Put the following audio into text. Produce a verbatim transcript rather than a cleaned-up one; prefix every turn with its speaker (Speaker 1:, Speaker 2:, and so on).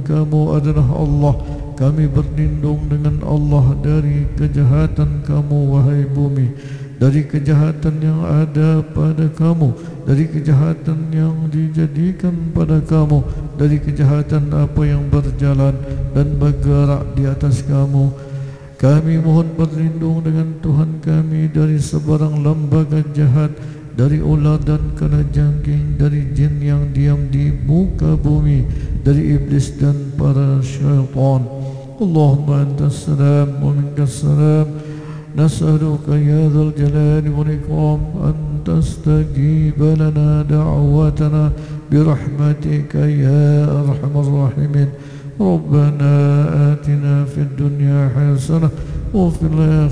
Speaker 1: kamu adalah Allah. Kami berlindung dengan Allah dari kejahatan kamu, wahai bumi, dari kejahatan yang ada pada kamu, dari kejahatan yang dijadikan pada kamu, dari kejahatan apa yang berjalan dan bergerak di atas kamu. Kami mohon berlindung dengan Tuhan kami dari sebarang lembaga jahat, dari ular dan kalajengking, dari jin yang diam di muka bumi, dari iblis dan para syaitan. Allahumma antas salam wa minkas salam. نسألك يا ذا الجلال والإكرام أن تستجيب لنا دعوتنا برحمتك يا أرحم الراحمين. ربنا آتنا في الدنيا حسنة وفي الآخرة